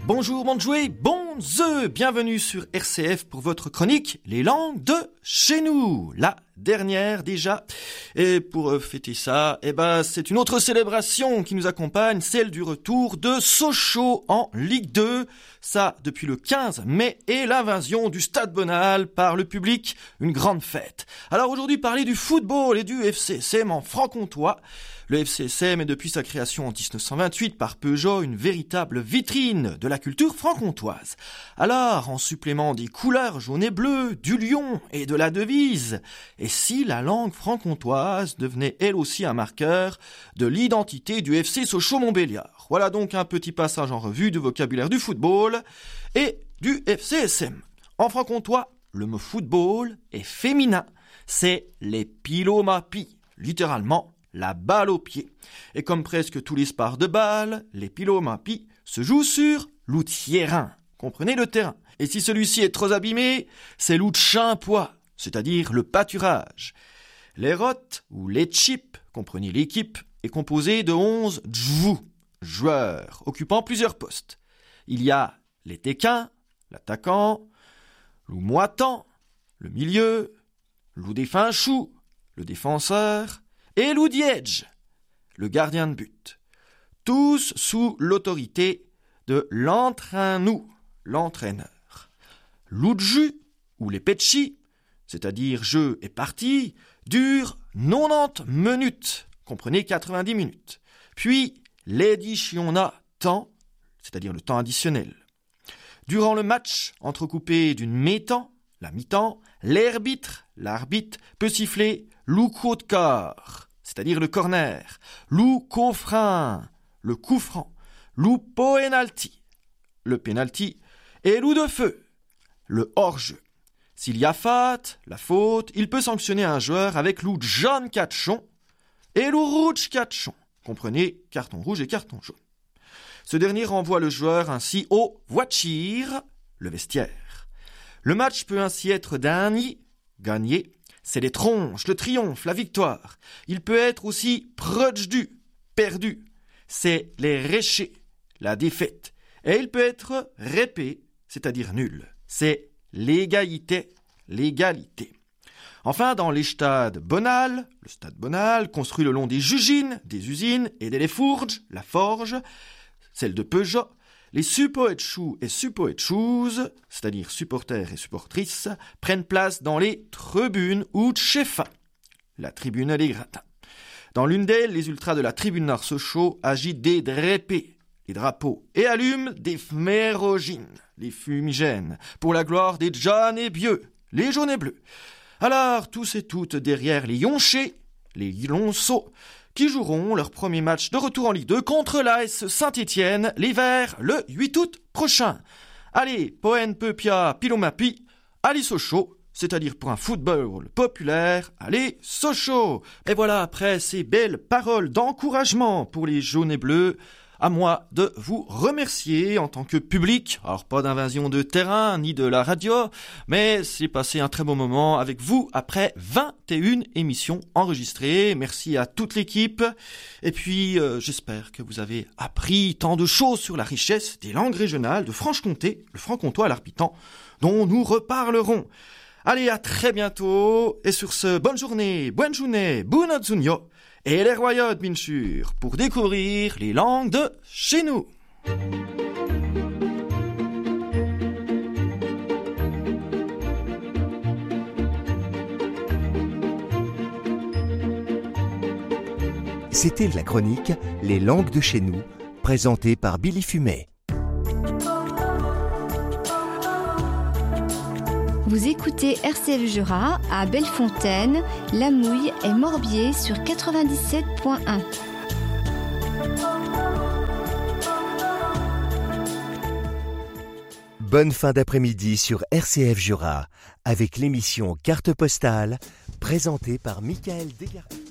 Bonjour, bonjoué, bonze, bienvenue sur RCF pour votre chronique Les langues de chez nous, la dernière déjà. Et pour fêter ça, c'est une autre célébration qui nous accompagne, celle du retour de Sochaux en Ligue 2. Ça, depuis le 15 mai et l'invasion du Stade Bonal par le public, une grande fête. Alors aujourd'hui, parler du football et du FCSM en franc-comtois. Le FCSM est depuis sa création en 1928 par Peugeot une véritable vitrine de la culture franc-comtoise. Alors, en supplément des couleurs jaune et bleu, du lion et de la devise, et si la langue franc-comtoise devenait elle aussi un marqueur de l'identité du FC Sochaux-Montbéliard. Voilà donc un petit passage en revue du vocabulaire du football et du FCSM. En franc-comtois, le mot football est féminin, c'est les pilomapis, littéralement la balle au pied. Et comme presque tous les sports de balle, les pilomapis se jouent sur l'outierrain. Comprenez le terrain. Et si celui-ci est trop abîmé, c'est l'outchimpois, c'est-à-dire le pâturage. Les rottes ou les chips, comprenez l'équipe, est composée de 11 djvous, joueurs, occupant plusieurs postes. Il y a les tequins, l'attaquant, l'oumoitan, le milieu, l'oudéfinchou, le défenseur, et l'oudiedge, le gardien de but. Tous sous l'autorité de l'entraînou, l'entraîneur. L'oudju, ou les petchis, c'est-à-dire jeu et partie, durent 90 minutes, comprenez 90 minutes. Puis l'éditionna temps, c'est-à-dire le temps additionnel. Durant le match, entrecoupé d'une mi-temps, la mi-temps, l'arbitre peut siffler l'ouco de corps, c'est-à-dire le corner, l'ouco-frein, le coup franc, l'oupo-penalty, le penalty, et l'ou de feu, le hors-jeu. S'il y a la faute, il peut sanctionner un joueur avec l'ou jaune catchon et l'ou rouge catchon. Comprenez, carton rouge et carton jaune. Ce dernier renvoie le joueur ainsi au voiture, le vestiaire. Le match peut ainsi être gagné, c'est les tronches, le triomphe, la victoire. Il peut être aussi perdu, c'est les réchés, la défaite. Et il peut être répé, c'est-à-dire nul, c'est l'égalité. Enfin, dans les stades Bonal, le stade Bonal, construit le long des jugines, des usines et des fourges, la forge, celle de Peugeot, les suppoetchous et suppoetchouzes, c'est-à-dire supporters et supportrices, prennent place dans les tribunes ou tchefa, la tribune des gratins. Dans l'une d'elles, les ultras de la tribune Nord Sochaux agitent des drépés, les drapeaux, et allument des fmérogines, les fumigènes, pour la gloire des jaunes et bieux, les jaunes et bleus. Alors, tous et toutes derrière les yonchés, les lonceaux, qui joueront leur premier match de retour en Ligue 2 contre l'AS Saint-Étienne l'hiver le 8 août prochain. Allez, Poen Peupia Pilomapi, allez Sochaux, c'est-à-dire pour un football populaire, allez Sochaux. Et voilà, après ces belles paroles d'encouragement pour les jaunes et bleus, à moi de vous remercier en tant que public. Alors pas d'invasion de terrain ni de la radio, mais c'est passé un très bon moment avec vous après 21 émissions enregistrées. Merci à toute l'équipe. Et puis j'espère que vous avez appris tant de choses sur la richesse des langues régionales de Franche-Comté, le franc-comtois à l'Arpitan, dont nous reparlerons. Allez, à très bientôt. Et sur ce, bonne journée, bunot zunyo. Et les royaumes, bien sûr, pour découvrir les langues de chez nous. C'était la chronique Les langues de chez nous, présentée par Billy Fumet. Vous écoutez RCF Jura à Bellefontaine, Lamouille et Morbier sur 97.1. Bonne fin d'après-midi sur RCF Jura avec l'émission Carte postale présentée par Michael Desgardes.